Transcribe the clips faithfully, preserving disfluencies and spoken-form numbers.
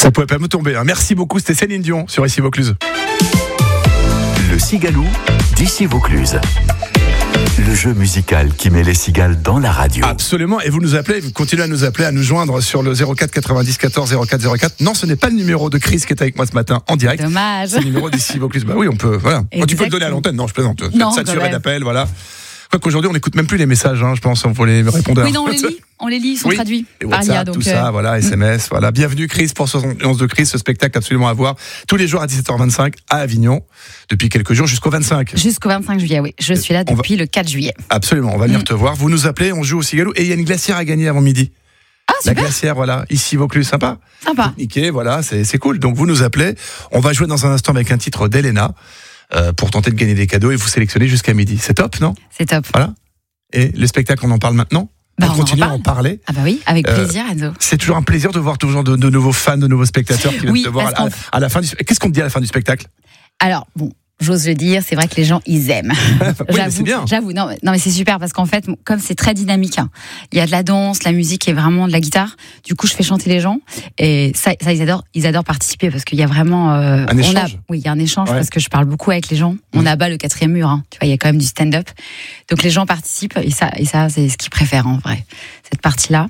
Ça pouvait pas me tomber. Hein. Merci beaucoup, c'était Céline Dion sur Ici Vaucluse. Le Cigalou d'Ici Vaucluse. Le jeu musical qui met les cigales dans la radio. Absolument, et vous nous appelez, vous continuez à nous appeler, à nous joindre sur le zéro quatre quatre-vingt-dix quatorze zéro quatre zéro quatre. Non, ce n'est pas le numéro de Chris qui est avec moi ce matin en direct. Dommage. C'est le numéro d'Ici Vaucluse. Bah oui, on peut, voilà. Moi, tu peux le donner à l'antenne, non, je plaisante. Non, saturé d'appels, voilà. Quoi qu'aujourd'hui, on n'écoute même plus les messages, hein, je pense, pour les répondeurs. Oui, non, on les lit, on les lit, ils sont oui. traduits et par WhatsApp, l'I A. Donc tout ça, euh... voilà, S M S, voilà. Bienvenue Chris pour soixante et onze de Chris, ce spectacle absolument à voir tous les jours à dix-sept heures vingt-cinq à Avignon, depuis quelques jours jusqu'au vingt-cinq. Jusqu'au vingt-cinq juillet, oui. Je suis là depuis va... le quatre juillet. Absolument, on va venir mmh. te voir. Vous nous appelez, on joue au Cigalou et il y a une glacière à gagner avant midi. Ah, super. La glacière, voilà, ici Vaucluse, sympa. Sympa. Nickel, voilà, c'est, c'est cool. Donc vous nous appelez, on va jouer dans un instant avec un titre d'Elena euh, pour tenter de gagner des cadeaux et vous sélectionner jusqu'à midi. C'est top, non ? C'est top. Voilà. Et le spectacle, on en parle maintenant ? Bah, on, on continue en à en parler. Ah bah oui, avec plaisir, euh, Enzo. C'est toujours un plaisir de voir toujours de, de nouveaux fans, de nouveaux spectateurs qui viennent oui, te voir à, à, à la fin du. Qu'est-ce qu'on te dit à la fin du spectacle ? Alors bon. J'ose le dire, c'est vrai que les gens, ils aiment. oui, j'avoue, c'est bien. J'avoue, non, non, mais c'est super parce qu'en fait, comme c'est très dynamique, hein, il y a de la danse, la musique et vraiment de la guitare. Du coup, je fais chanter les gens et ça, ça ils adorent, ils adorent participer parce qu'il y a vraiment euh, un échange. On a, oui, il y a un échange ouais. parce que je parle beaucoup avec les gens. Mmh. On abat le quatrième mur, hein, tu vois, il y a quand même du stand-up. Donc les gens participent et ça, et ça, c'est ce qu'ils préfèrent en vrai, cette partie-là.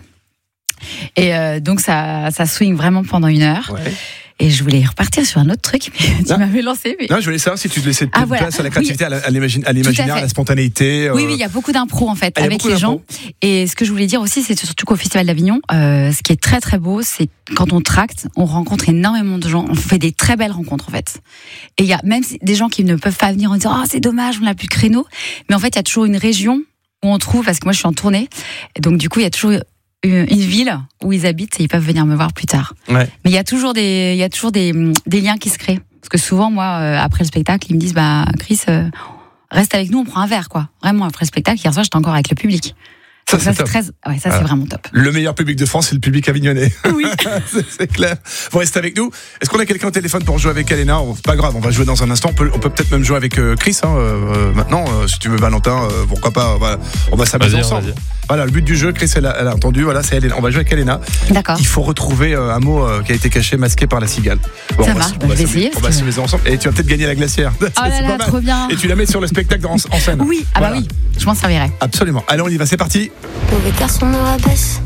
Et euh, donc ça, ça swing vraiment pendant une heure. Ouais. Et je voulais repartir sur un autre truc, mais tu non. m'avais lancé. Mais... Non, je voulais savoir si tu te laissais de ah, place voilà. à la créativité, oui. à, l'imagine, à l'imaginaire, à, à la spontanéité. Euh... Oui, oui, il y a beaucoup d'impro en fait ah, avec les gens. Et ce que je voulais dire aussi, c'est surtout qu'au Festival d'Avignon, euh, ce qui est très très beau, c'est quand on tracte, on rencontre énormément de gens, on fait des très belles rencontres en fait. Et il y a même des gens qui ne peuvent pas venir en disant « Ah, oh, c'est dommage, on n'a plus de créneau ». Mais en fait, il y a toujours une région où on trouve, parce que moi je suis en tournée, et donc du coup, il y a toujours une ville où ils habitent et ils peuvent venir me voir plus tard. Ouais. Mais il y a toujours des, il y a toujours des, des liens qui se créent. Parce que souvent, moi, euh, après le spectacle, ils me disent, bah, Chris, euh, reste avec nous, on prend un verre, quoi. Vraiment, après le spectacle, hier soir, j'étais encore avec le public. Ça, Donc c'est, ça, c'est, très... ouais, ça voilà. c'est vraiment top. Le meilleur public de France, c'est le public avignonnais. Oui. c'est, c'est clair. Vous restez avec nous. Est-ce qu'on a quelqu'un au téléphone pour jouer avec Elena ? C'est pas grave, on va jouer dans un instant. On peut, on peut peut-être même jouer avec euh, Chris, hein, euh, maintenant. Euh, si tu veux, Valentin, euh, pourquoi pas. Voilà. On va s'amuser vas-y, ensemble. Vas-y. Voilà, le but du jeu, Chris, elle a, elle a entendu. Voilà, c'est Elena. On va jouer avec Elena. D'accord. Il faut retrouver euh, un mot euh, qui a été caché, masqué par la cigale. Bon, ça marche, bah, je vais essayer. On va s'amuser ensemble. Et tu vas peut-être gagner la glacière. Oh là là, trop bien. Et tu la mets sur le spectacle en, en scène. Oui, ah voilà. Bah oui, je m'en servirai. Absolument. Allez, on y va, c'est parti. Mauvais garçon me rabaisse,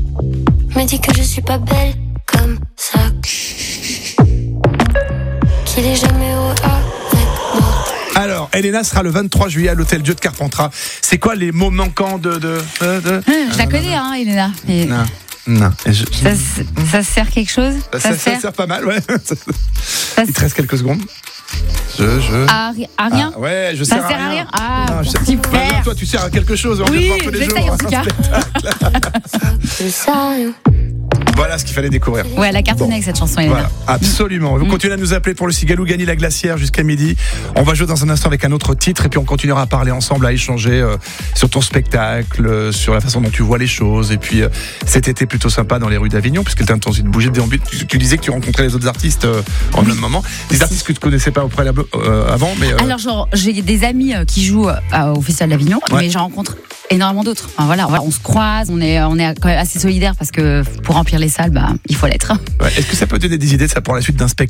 me dit que je suis pas belle comme ça, qu'il est jamais heureux avec moi. Alors, Elena sera le vingt-trois juillet à l'hôtel Dieu de Carpentras. C'est quoi les mots manquants de... de, de, de... Hum, je la connais, hein, Elena. Mais... Non. Non. Je... Ça, ça sert quelque chose ça, ça, ça, sert... ça sert pas mal, ouais. Ça Il te reste quelques secondes. Je, je... À, à rien ah, ouais, je ça sers sert à rien. à rien. Ah, non, je super. Sais... Toi, tu sers à quelque chose. On oui, tous les j'essaye jours, en tout cas. Je sais rien. Voilà ce qu'il fallait découvrir. Ouais, elle a cartonné bon. avec cette chanson, Elena. Voilà, absolument. Vous mmh. continuez à nous appeler pour le Cigalou, gagner la glacière jusqu'à midi. On va jouer dans un instant avec un autre titre et puis on continuera à parler ensemble, à échanger euh, sur ton spectacle, euh, sur la façon dont tu vois les choses. Et puis euh, cet été plutôt sympa dans les rues d'Avignon, puisque tu as entendu de bouger de déambule. Tu, tu disais que tu rencontrais les autres artistes euh, en oui. même moment. Des artistes que tu connaissais pas au préalable euh, avant, mais. Euh... Alors, genre, j'ai des amis euh, qui jouent euh, au Festival d'Avignon, ouais. mais j'en rencontre énormément d'autres. Enfin, voilà, on se croise, on est, on est quand même assez solidaires parce que pour remplir les salles, bah, il faut l'être. Ouais. Est-ce que ça peut donner des idées de ça pour la suite d'un spectacle?